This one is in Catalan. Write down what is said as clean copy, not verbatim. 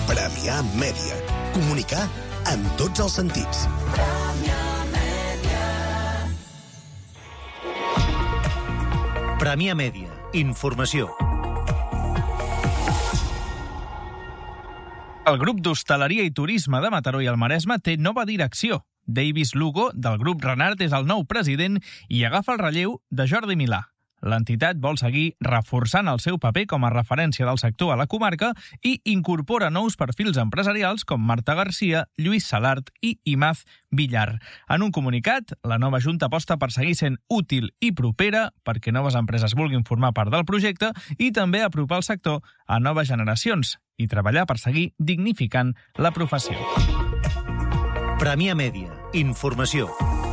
Premià Mèdia. Comunicar en tots els sentits. Premià Mèdia. Informació. El grup d'hostaleria i turisme de Mataró i el Maresme té nova direcció. Davis Lugo, del grup Renart, és el nou president i agafa el relleu de Jordi Milà. L'entitat vol seguir reforçant el seu paper com a referència del sector a la comarca i incorpora nous perfils empresarials com Marta Garcia, Lluís Salart i Imaz Villar. En un comunicat, la nova Junta aposta per seguir sent útil i propera perquè noves empreses vulguin formar part del projecte i també apropar el sector a noves generacions i treballar per seguir dignificant la professió. Premià Mèdia. Informació.